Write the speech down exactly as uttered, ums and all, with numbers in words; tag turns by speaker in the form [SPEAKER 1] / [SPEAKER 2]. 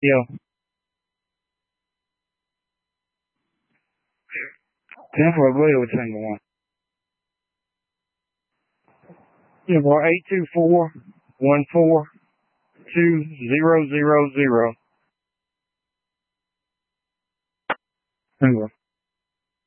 [SPEAKER 1] Yeah. ten for a blue with single one. Yeah, for eight two four one four two zero zero zero. Single.